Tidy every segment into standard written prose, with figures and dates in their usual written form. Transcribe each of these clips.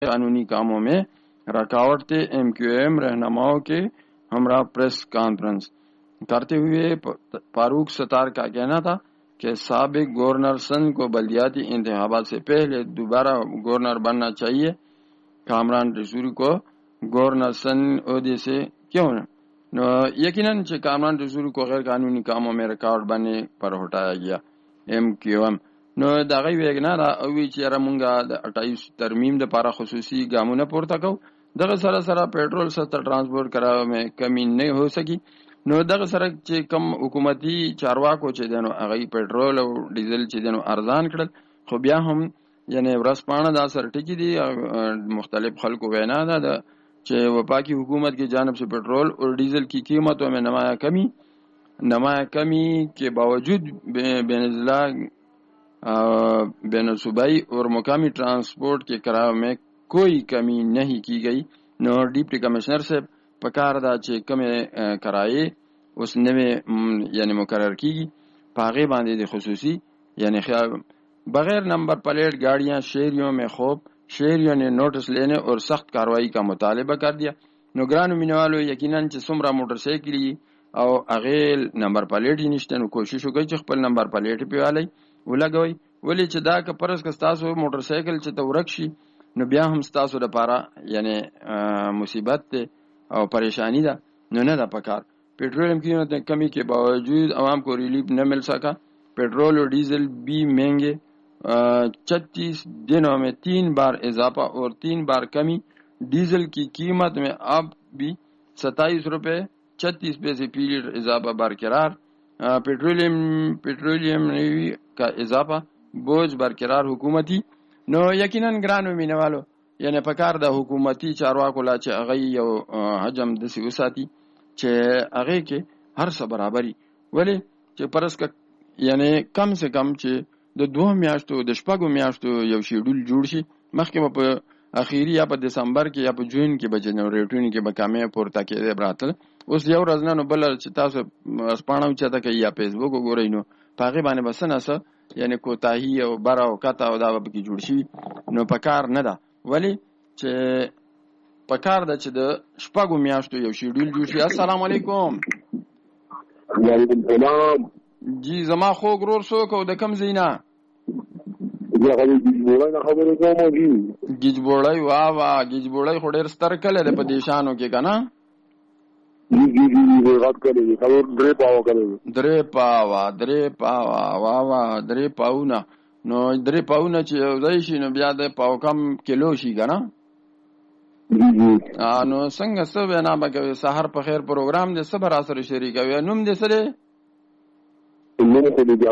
कानूनी कामों में रुकावट थे। MQM रहनुमाओं के हमरा प्रेस कॉन्फ्रेंस करते हुए फारूक सत्तार का कहना था कि साबिक गवर्नर संघ को बल्दियाती इंतखाबात से पहले दोबारा गवर्नर बनना चाहिए। कामरान रसूरी को गवर्नर संघ ओहदे से क्यों यकीनन कामरान रसूरी को गैर कानूनी कामों में रुकावट बनने पर हटाया गया। MQM दغه ویګنا را او چې رمونګه د 28 ترمیم د لپاره خصوصي ګامونه پورته کو دغه سره پېټرول سره ترانسپورت کراو مې کمی نه هو سکی نو دغه سره چې کم حکومتي چارواکو چې دنو هغه پېټرول او ډیزل چې دنو ارزان کړل خو بیا هم یعنی ورسپانه دا سره ټکی دي مختلف خلکو وینا ده چې وفاقی حکومت کی جانب سے पेट्रोल और डीजल की कीमतों में नमाया कमी के बावजूद बेनज़िला बेनसूबाई और मुकामी ट्रांसपोर्ट के किराए में कोई कमी नहीं की गई। नो डिप्टी कमिश्नर से पकारदा चे कमे किराए उस नवे यानी मुकर्रर की पागे बांधे दे खुसूसी यानी बगैर नंबर प्लेट गाड़ियां शहरियों में खूब शहरियों ने नोटिस लेने और सख्त कार्रवाई का मुतालबा कर दिया। नौगरान मिनवालो यकीनन चे सुमरा मोटरसाइकिल और अगेल नंबर प्लेट ही निश्ते नो कोशिश हो गई चे खपल नंबर प्लेट पे वाले ولګوي ولی چې دا که پرس که تاسو موټر سایکل چې ته ورک شي نو بیا هم تاسو لپاره یعنی مصیبت ده او پریشانی ده نو نه ده پکار पेट्रोलियम कीमतें कमी के बावजूद आवाम को रिलीफ न मिल सका। पेट्रोल और डीजल भी महंगे 36 दिनों में 3 बार इजाफा और 3 बार कमी। डीजल की कीमत में अब भी 27 रुपए 36 पैसे फी लीटर इजाफा बरकरार। पेट्रोलियम का इजाफा बोझ बरकरार हुकूमती नो यकीनन ग्रानो मीनवालो यानी पकार दा हुकूमती चारवाको ला चे अगई यो हजम दसी उसाती चे अगई के हर सा बराबरी वली चे परस का यानी कम से कम चे د 2 میاشتو د شپږو میاشتو یو شیډول جوړ شي مخکې په اخیری یا په دسمبر کې یا په جون کې به جنریټونی کې به کمې پورته کېده براتل اوس یو ورځ نه بل چې تاسو اسپانو چاته کې یا فیسبوک وګورئ نو پاغه باندې بسنه سه یعنی کوتاهی او برا او کته او دا به کې جوړ شي نو پکار نه ده ولی چې پکار ده چې د شپږو میاشتو یو شیډول جوړ شي. السلام علیکم. وعلیکم السلام. جی زما خو ګرور سو کو د کم زینا یا غوړي ګیجبوړای نه خبره کومه دي ګیجبوړای وا ګیجبوړای خو ډیر ستر کله د پدیشانو کې کنه جی غات کړي خبر درې پاونه نو درې پاونه چې ځای شي نو بیا د پاو کم کیلو شي کنه نو څنګه څه وینا به سحر په خیر پروګرام دې صبر اثر شریک وي نوم دې سره نوم خو دې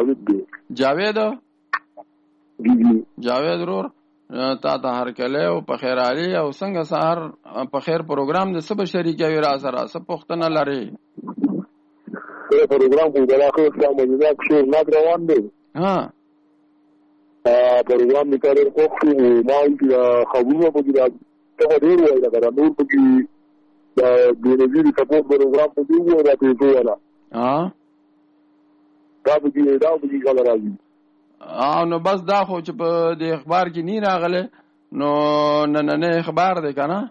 جاوید رور تا ته هر کله او په خیر علي او څنګه سحر په خیر پروګرام دې صبر شریک وي را سره سب پختنه لري پروګرام کو دراخه اسلام مجازات شو نه روان دي ها پروګرام نکاله کوو ما خبرونه په دې ته ډیر وایي دا نور په کې د نظری سپورټ پروګرام په دې وایي راځي ولا دا به دې کله راځي نو بس دا خو چې په د اخبار کې نه راغله نو نه اخبار دی کنه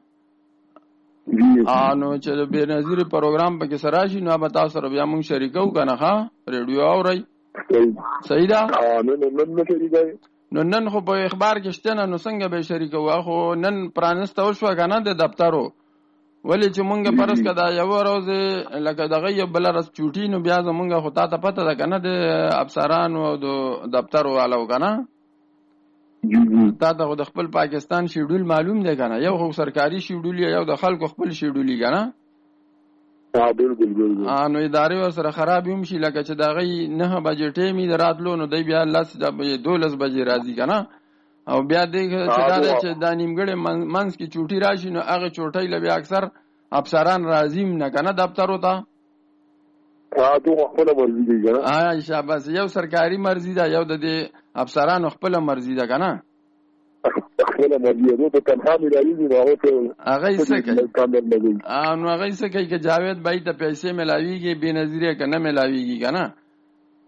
نو چې د بنظیر پروګرام په کې سراشي نو به تاسو سره بیا موږ شریکو کنه ها ریډیو اوري صحیح ده نو نن خو په اخبار کې شته نو څنګه به شریکو خو نن پرانسته وشو کنه د دفترو ولی چې مونږه پرس کدا یو ورځ لکه دغه یو بل راس چوټی نو بیا زمونږه خو ته پته ده کنه د افسرانو او د دفترو والو کنه تا ته د خپل پاکستان شیډول معلوم دی کنه یو خو سرکاري شیډول یو د خلکو خپل شیډول کنه بالکل نو ادارې سره خراب هم شي لکه چې دغه 9 بجې ټیمې دراتلو نو دی بیا 12 بجې راځي کنه او بیا دې چې دا نیمګړې منځ کې چوټي راشي نو هغه چوټۍ لبیا اکثر افسران راځیم نه کنه دفتر وته تو خپل مرزي دی کنه شاباس یو سرکاري مرزي ده یو د افسرانو خپل مرزي ده کنه خپل مرزي ده په تنها ملایي دی هغه څه کوي نو هغه څه کوي چې جاوید بای ته پیسې ملاويږي بے نظیره کنه ملاويږي کنه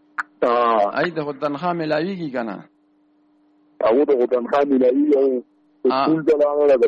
ای ته تنها ملاويږي کنه هغه د تنها ملایي او سکول چلانا لگا